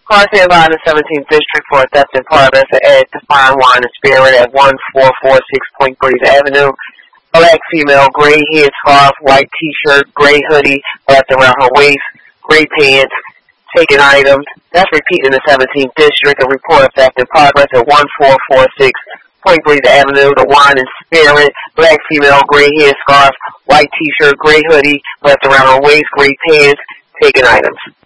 Carson in the 17th District for a theft in progress at the Fine Wine and Spirit at 1446 Point Breeze Avenue. Black female, gray head scarf, white t-shirt, gray hoodie wrapped around her waist, gray pants, taken items. That's repeated in the 17th District. A report of theft in progress at 1446 Point Breeze Avenue. The Wine and Spirit, black female, gray head scarf, white t-shirt, gray hoodie wrapped around her waist, gray pants, taken items.